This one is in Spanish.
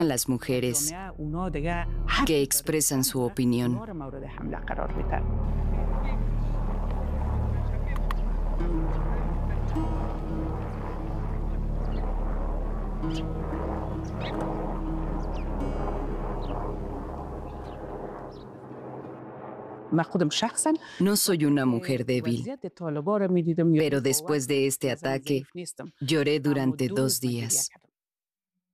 a las mujeres que expresan su opinión. No soy una mujer débil, pero después de este ataque lloré durante 2 días.